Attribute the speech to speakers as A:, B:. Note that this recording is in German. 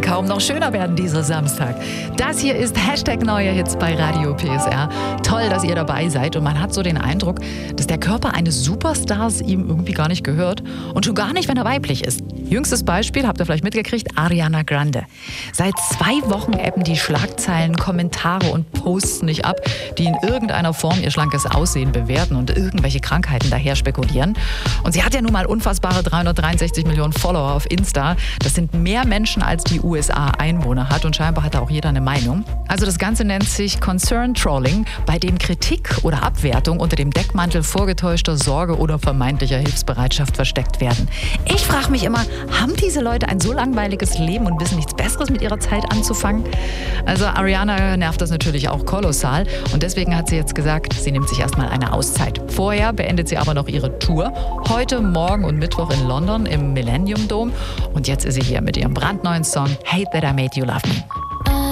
A: kaum noch schöner werden dieser Samstag. Das hier ist Hashtag Neue Hits bei Radio PSR. Toll, dass ihr dabei seid und man hat so den Eindruck, dass der Körper eines Superstars ihm irgendwie gar nicht gehört und schon gar nicht, wenn er weiblich ist. Jüngstes Beispiel, habt ihr vielleicht mitgekriegt, Ariana Grande. Seit 2 Wochen ebben die Schlagzeilen, Kommentare und Posts nicht ab, die in irgendeiner Form ihr schlankes Aussehen bewerten und irgendwelche Krankheiten daher spekulieren. Und sie hat ja nun mal unfassbare 363 Millionen Follower auf Insta. Das sind mehr Menschen, als die USA Einwohner hat und scheinbar hat da auch jeder eine Meinung. Also das Ganze nennt sich Concern Trolling, bei dem Kritik oder Abwertung unter dem Deckmantel vorgetäuschter Sorge oder vermeintlicher Hilfsbereitschaft versteckt werden. Ich frage mich immer, haben diese Leute ein so langweiliges Leben und wissen nichts Besseres mit ihrer Zeit anzufangen? Also Ariana nervt das natürlich auch kolossal und deswegen hat sie jetzt gesagt, sie nimmt sich erstmal eine Auszeit. Vorher beendet sie aber noch ihre Tour. Heute, morgen und Mittwoch in London im Millennium Dome und jetzt ist sie hier mit ihrem brandneuen Song Hate That I Made You Love Me.